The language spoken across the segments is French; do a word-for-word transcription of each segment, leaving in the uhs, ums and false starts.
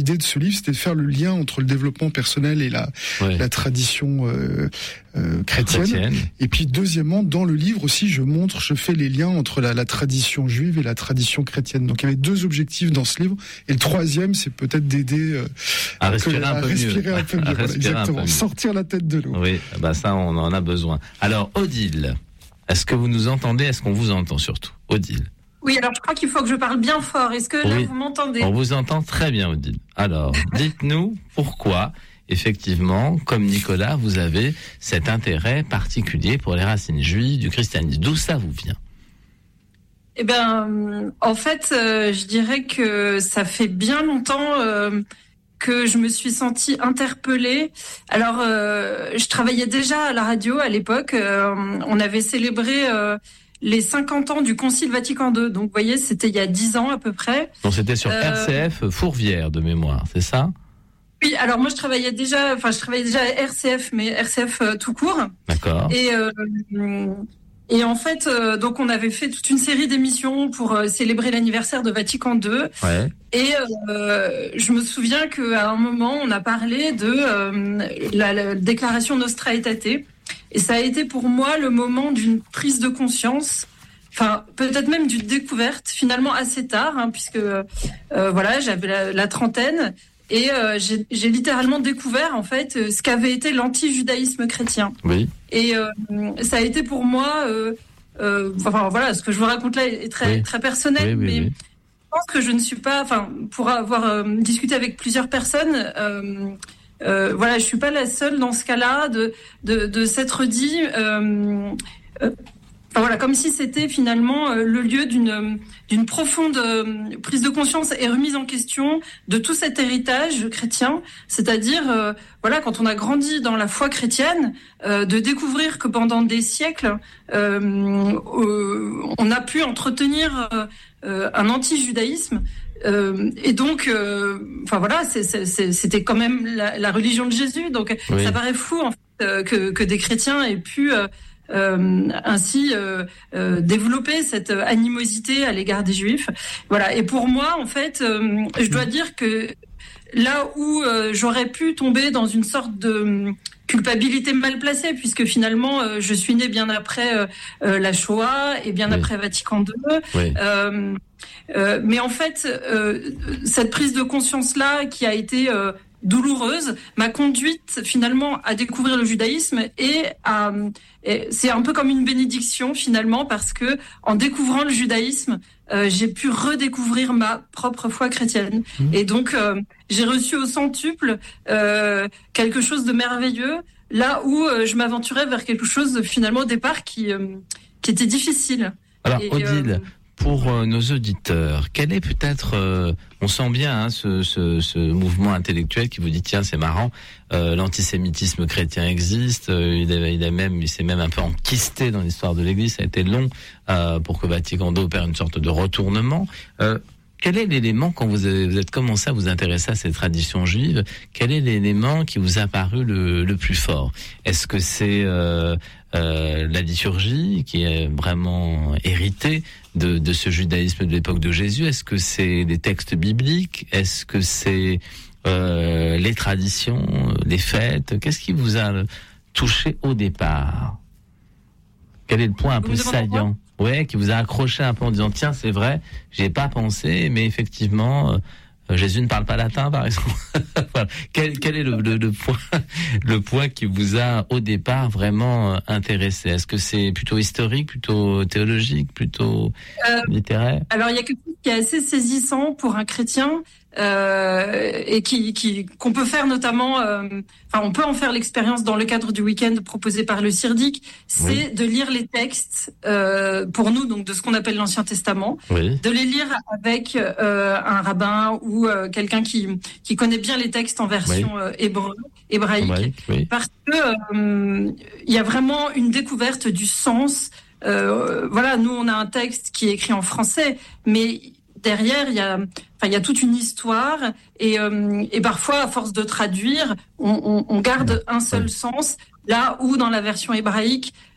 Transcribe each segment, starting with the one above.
l'idée de ce livre, c'était de faire le lien entre le développement personnel et la, ouais. la tradition euh, euh, chrétienne. chrétienne. Et puis deuxièmement, dans le livre aussi, je montre, je fais les liens entre la, la tradition juive et la tradition chrétienne. Donc il y avait deux objectifs dans ce livre. Et le troisième, c'est peut-être d'aider euh, à respirer, que, un, à peu respirer un peu mieux. Voilà, exactement, peu sortir la tête de l'eau. Oui, bah ça, on en a besoin. Alors, Odile, est-ce que vous nous entendez? Est-ce qu'on vous entend surtout, Odile? Oui, alors je crois qu'il faut que je parle bien fort. Est-ce que là, oui. vous m'entendez? On vous entend très bien, Odile. Alors, dites-nous pourquoi, effectivement, comme Nicolas, vous avez cet intérêt particulier pour les racines juives du christianisme. D'où ça vous vient? Eh bien, en fait, euh, je dirais que ça fait bien longtemps euh, que je me suis sentie interpellée. Alors, euh, je travaillais déjà à la radio à l'époque. Euh, on avait célébré euh, les cinquante ans du Concile Vatican deux. Donc, vous voyez, c'était il y a dix ans à peu près. Donc, c'était sur euh, R C F Fourvière de mémoire, c'est ça? Oui, alors moi, je travaillais déjà, enfin, je travaillais déjà à R C F, mais R C F euh, tout court. D'accord. Et... Euh, Et en fait, euh, donc on avait fait toute une série d'émissions pour euh, célébrer l'anniversaire de Vatican deux. Ouais. Et euh, je me souviens qu'à un moment, on a parlé de euh, la, la déclaration Nostra Aetate. Et ça a été pour moi le moment d'une prise de conscience, enfin peut-être même d'une découverte, finalement assez tard, hein, puisque euh, voilà, j'avais la, la trentaine. Et euh, j'ai, j'ai littéralement découvert en fait ce qu'avait été l'anti-judaïsme chrétien. Oui. Et euh, ça a été pour moi, euh, euh, enfin voilà, ce que je vous raconte là est très oui. très personnel, oui, oui, mais oui. je pense que je ne suis pas, enfin pour avoir euh, discuté avec plusieurs personnes, euh, euh, voilà, je suis pas la seule dans ce cas-là de de, de s'être dit. Euh, euh, Enfin, voilà, comme si c'était finalement euh, le lieu d'une d'une profonde euh, prise de conscience et remise en question de tout cet héritage chrétien, c'est-à-dire euh, voilà, quand on a grandi dans la foi chrétienne, euh, de découvrir que pendant des siècles euh, euh, on a pu entretenir euh, un anti-judaïsme. Euh, et donc, euh, enfin voilà, c'est, c'est, c'était quand même la, la religion de Jésus, donc oui. ça paraît fou en fait, euh, que, que des chrétiens aient pu euh, Euh, ainsi euh, euh, développer cette animosité à l'égard des Juifs. Voilà. Et pour moi, en fait, euh, je dois dire que là où euh, j'aurais pu tomber dans une sorte de culpabilité mal placée, puisque finalement, euh, je suis née bien après euh, euh, la Shoah et bien oui. après Vatican deux. Oui. Euh, euh, mais en fait, euh, cette prise de conscience-là qui a été euh, douloureuse m'a conduite finalement à découvrir le judaïsme et à et c'est un peu comme une bénédiction finalement parce que en découvrant le judaïsme euh, j'ai pu redécouvrir ma propre foi chrétienne mmh. et donc euh, j'ai reçu au centuple euh, quelque chose de merveilleux là où euh, je m'aventurais vers quelque chose finalement au départ qui euh, qui était difficile. Alors et, Odile, euh, pour euh, nos auditeurs, quel est peut-être, euh, on sent bien hein, ce, ce, ce mouvement intellectuel qui vous dit tiens c'est marrant, euh, l'antisémitisme chrétien existe, euh, il, a, il a même, il s'est même un peu enquisté dans l'histoire de l'Église, ça a été long euh, pour que Vatican deux opère une sorte de retournement. Euh, quel est l'élément quand vous avez, vous êtes commencé à vous intéresser à ces traditions juives? Quel est l'élément qui vous a paru le, le plus fort? Est-ce que c'est euh, euh, la liturgie qui est vraiment héritée de, de ce judaïsme de l'époque de Jésus? Est-ce que c'est des textes bibliques? Est-ce que c'est euh, les traditions, les fêtes? Qu'est-ce qui vous a touché au départ? Quel est le point un peu saillant? Ouais, qui vous a accroché un peu en disant tiens c'est vrai, j'y ai pas pensé, mais effectivement euh, Jésus ne parle pas latin par exemple. Voilà. Quel, quel est le, le, le point, le point qui vous a au départ vraiment euh, intéressé? Est-ce que c'est plutôt historique, plutôt théologique, plutôt euh, littéraire? Alors il y a quelque chose qui est assez saisissant pour un chrétien. Euh, et qui, qui qu'on peut faire notamment, euh, enfin on peut en faire l'expérience dans le cadre du week-end proposé par le Sirdic, c'est oui. de lire les textes euh, pour nous donc de ce qu'on appelle l'Ancien Testament, oui. de les lire avec euh, un rabbin ou euh, quelqu'un qui qui connaît bien les textes en version oui. euh, hébreu, hébraïque, oui. Oui. parce que euh, il y a vraiment une découverte du sens. Euh, voilà, nous on a un texte qui est écrit en français, mais derrière, il y a, enfin, il y a toute une histoire et, euh, et parfois, à force de traduire, on, on, on garde un seul sens. Là où, dans la version hébraïque,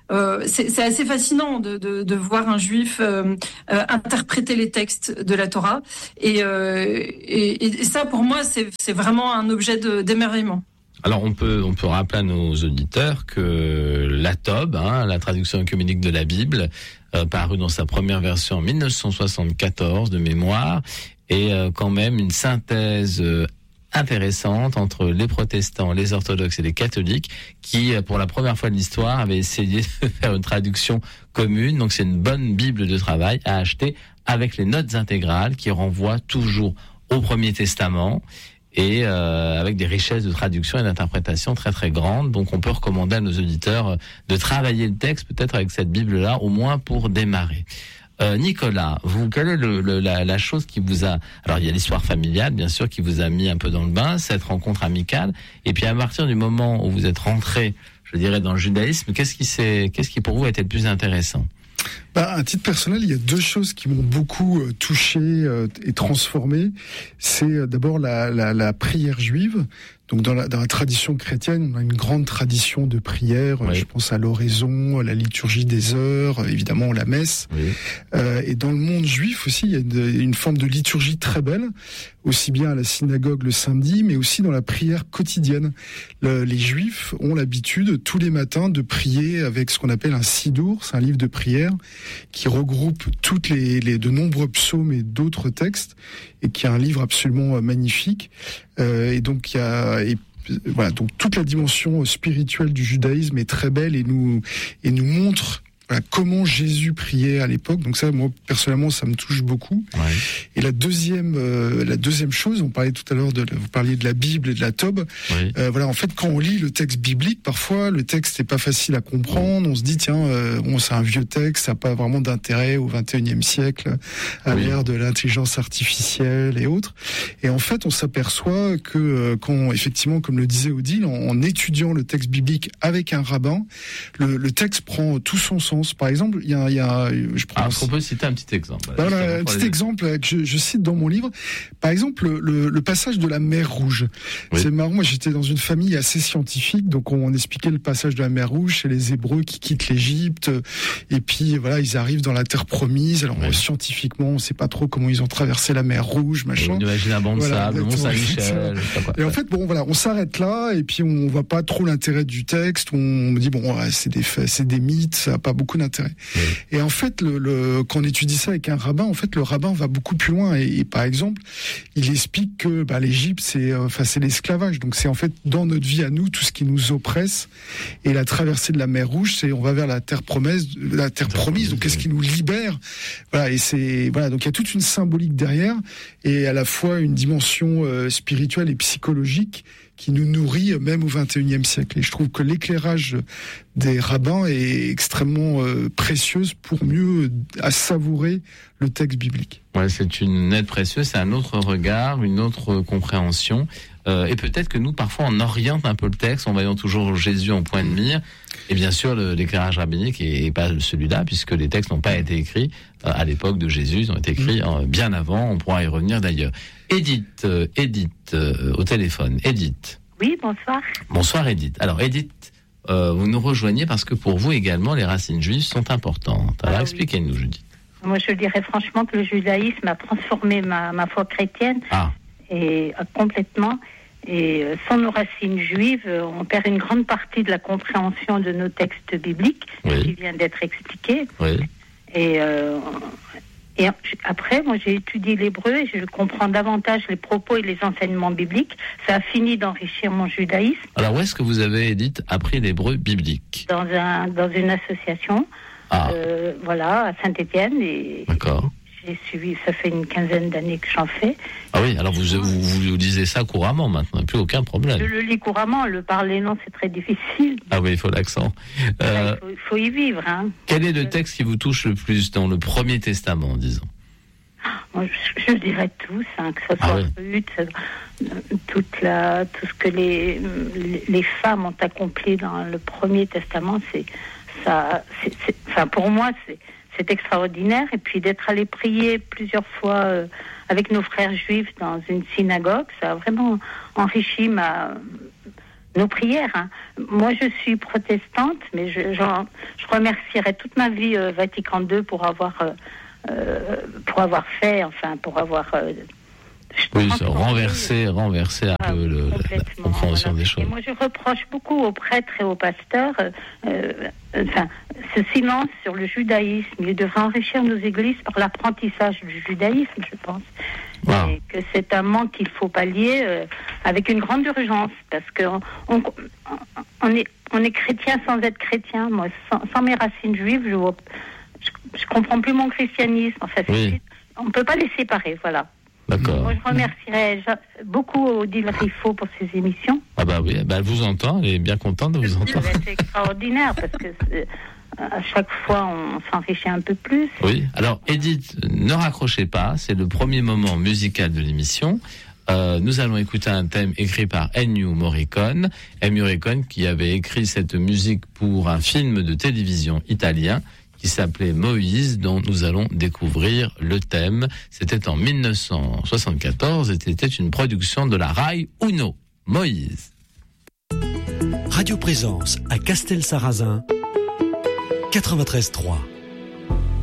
euh, c'est, c'est assez fascinant de, de, de voir un juif euh, euh, interpréter les textes de la Torah. Et, euh, et, et ça, pour moi, c'est, c'est vraiment un objet de, d'émerveillement. Alors on peut on peut rappeler à nos auditeurs que la Tob, hein, la traduction œcuménique de la Bible, euh, parue dans sa première version en mille neuf cent soixante-quatorze de mémoire, est euh, quand même une synthèse euh, intéressante entre les protestants, les orthodoxes et les catholiques qui, pour la première fois de l'histoire, avaient essayé de faire une traduction commune. Donc c'est une bonne Bible de travail à acheter avec les notes intégrales qui renvoient toujours au Premier Testament et euh, avec des richesses de traduction et d'interprétation très très grandes. Donc on peut recommander à nos auditeurs de travailler le texte peut-être avec cette Bible-là, au moins pour démarrer. Euh, Nicolas, vous, quelle est le, le, la, la chose qui vous a... Alors, il y a l'histoire familiale, bien sûr, qui vous a mis un peu dans le bain, cette rencontre amicale. Et puis, à partir du moment où vous êtes rentré, je dirais, dans le judaïsme, qu'est-ce qui, s'est, qu'est-ce qui pour vous, a été le plus intéressant ? Bah, à titre personnel, il y a deux choses qui m'ont beaucoup euh, touché euh, et transformé. C'est euh, d'abord la, la, la prière juive. Donc dans la, dans la tradition chrétienne, on a une grande tradition de prière. Oui. Je pense à l'oraison, à la liturgie des heures, évidemment la messe. Oui. Euh, et dans le monde juif aussi, il y a une, une forme de liturgie très belle, aussi bien à la synagogue le samedi, mais aussi dans la prière quotidienne. Le, les Juifs ont l'habitude tous les matins de prier avec ce qu'on appelle un sidour, c'est un livre de prière qui regroupe toutes les, les de nombreux psaumes et d'autres textes, et qui est un livre absolument magnifique. Euh, et donc il y a et, voilà, donc toute la dimension spirituelle du judaïsme est très belle et nous et nous montre voilà, comment Jésus priait à l'époque. Donc ça, moi personnellement, ça me touche beaucoup. Ouais. Et la deuxième, euh, la deuxième chose, on parlait tout à l'heure de, vous parliez de la Bible et de la Tob. Ouais. Euh, voilà, en fait, quand on lit le texte biblique, parfois le texte n'est pas facile à comprendre. On se dit tiens, euh, bon, c'est un vieux texte, ça n'a pas vraiment d'intérêt au vingt et unième siècle, à oui. l'ère de l'intelligence artificielle et autres. Et en fait, on s'aperçoit que euh, quand effectivement, comme le disait Odile, en, en étudiant le texte biblique avec un rabbin, le, le texte prend tout son sens. Par exemple, il y a, il y a je prends. Ah, on peut citer un petit exemple. Voilà, un petit les... exemple que je, je cite dans mon livre. Par exemple, le, le passage de la mer Rouge. Oui. C'est marrant. Moi, j'étais dans une famille assez scientifique, donc on expliquait le passage de la mer Rouge chez les Hébreux qui quittent l'Égypte, et puis voilà, ils arrivent dans la terre promise. Alors oui. scientifiquement, on ne sait pas trop comment ils ont traversé la mer Rouge, machin. On imagine un banc de voilà, sable, Mont-Saint-Michel. Et en fait, bon, voilà, on s'arrête là, et puis on voit pas trop l'intérêt du texte. On dit bon, ouais, c'est des faits, c'est des mythes, ça n'a pas beaucoup d'intérêt. Oui. Et en fait, le, le, quand on étudie ça avec un rabbin, en fait, le rabbin va beaucoup plus loin. Et, et par exemple, il explique que bah, l'Égypte, c'est, enfin, c'est l'esclavage. Donc, c'est en fait dans notre vie à nous tout ce qui nous oppresse. Et la traversée de la mer Rouge, c'est on va vers la terre promise, la terre promise. Donc, qu'est-ce qui nous libère ? Voilà. Et c'est voilà. Donc, il y a toute une symbolique derrière, et à la fois une dimension euh, spirituelle et psychologique qui nous nourrit même au vingt et unième siècle. Et je trouve que l'éclairage des rabbins est extrêmement euh, précieuse pour mieux à savourer le texte biblique. Ouais, c'est une aide précieuse, c'est un autre regard, une autre compréhension. Euh, et peut-être que nous, parfois, on oriente un peu le texte en voyant toujours Jésus en point de mire. Et bien sûr, le, l'éclairage rabbinique n'est pas celui-là, puisque les textes n'ont pas été écrits euh, à l'époque de Jésus, ils ont été écrits euh, bien avant, on pourra y revenir d'ailleurs. Edith, euh, Edith, euh, au téléphone. Edith. Oui, bonsoir. Bonsoir Edith. Alors Edith, euh, vous nous rejoignez parce que pour vous également, les racines juives sont importantes. Alors ah, expliquez-nous, oui. Judith. Moi, je dirais franchement que le judaïsme a transformé ma, ma foi chrétienne ah. et euh, complètement. Et euh, sans nos racines juives, euh, on perd une grande partie de la compréhension de nos textes bibliques, oui. qui vient d'être expliqué. Oui. Et, euh, et après, moi, j'ai étudié l'hébreu et je comprends davantage les propos et les enseignements bibliques. Ça a fini d'enrichir mon judaïsme. Alors, où est-ce que vous avez, Edith, appris l'hébreu biblique ? Dans un dans une association. Ah. Euh, voilà, à Saint-Étienne. Et d'accord. J'ai suivi, ça fait une quinzaine d'années que j'en fais. Ah oui, alors vous, vous, vous lisez ça couramment maintenant, plus aucun problème. Je le lis couramment, le parler non, c'est très difficile. Ah oui, il faut l'accent. Euh, il, faut, il faut y vivre. Hein. Quel est le texte qui vous touche le plus dans le Premier Testament, disons ? Moi, je, je dirais tous, hein, que ce soit ah oui. Ruth, toute la, tout ce que les, les femmes ont accompli dans le Premier Testament, c'est ça. C'est, c'est, enfin, pour moi, c'est C'est extraordinaire. Et puis d'être allé prier plusieurs fois euh, avec nos frères juifs dans une synagogue, ça a vraiment enrichi ma, nos prières. Hein. Moi, je suis protestante, mais je, je, je remercierai toute ma vie euh, Vatican deux pour avoir, euh, euh, pour avoir fait, enfin, pour avoir... Euh, oui, ça, renverser, renverser un ah, peu le, la compréhension voilà. des choses. Et moi, je reproche beaucoup aux prêtres et aux pasteurs euh, euh, enfin, ce silence sur le judaïsme. Ils devraient enrichir nos églises par l'apprentissage du judaïsme, je pense. Wow. Et que c'est un manque qu'il faut pallier euh, avec une grande urgence, parce qu'on on, on est, on est chrétien sans être chrétien. Moi, sans, sans mes racines juives, je, vois, je, je comprends plus mon christianisme. Enfin, oui. On ne peut pas les séparer, voilà. D'accord. Moi, je remercierais beaucoup Odile Riffaut pour ses émissions. Ah bah oui, bah elle vous entend, elle est bien contente de vous entendre. C'est extraordinaire, parce que à chaque fois, on s'enrichit un peu plus. Oui, alors Edith, ne raccrochez pas, c'est le premier moment musical de l'émission. Euh, nous allons écouter un thème écrit par Ennio Morricone. Ennio Morricone qui avait écrit cette musique pour un film de télévision italien qui s'appelait Moïse, dont nous allons découvrir le thème. C'était en mille neuf cent soixante-quatorze et c'était une production de la Rai Uno. Moïse. Radio Présence à Castelsarrasin, quatre-vingt-treize trois.